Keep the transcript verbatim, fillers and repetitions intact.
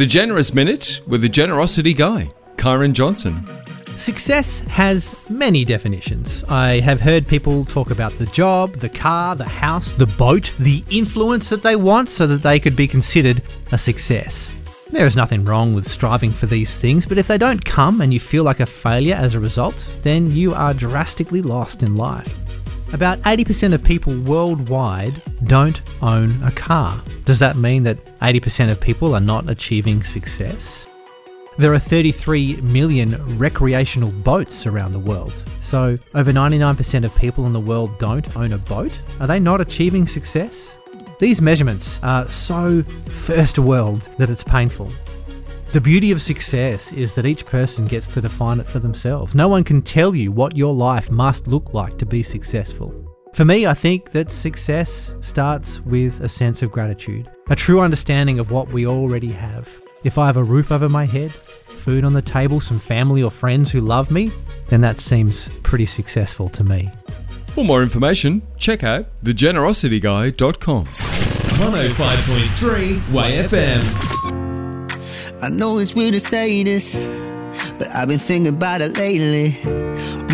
The Generous Minute with the Generosity Guy, Kyron Johnson. Success has many definitions. I have heard people talk about the job, the car, the house, the boat, the influence that they want so that they could be considered a success. There is nothing wrong with striving for these things, but if they don't come and you feel like a failure as a result, then you are drastically lost in life. About eighty percent of people worldwide don't own a car. Does that mean that eighty percent of people are not achieving success? There are thirty-three million recreational boats around the world. So over ninety-nine percent of people in the world don't own a boat. Are they not achieving success? These measurements are so first world that it's painful. The beauty of success is that each person gets to define it for themselves. No one can tell you what your life must look like to be successful. For me, I think that success starts with a sense of gratitude, a true understanding of what we already have. If I have a roof over my head, food on the table, some family or friends who love me, then that seems pretty successful to me. For more information, check out the generosity guy dot com. one oh five point three Y F M. I know it's weird to say this, but I've been thinking about it lately.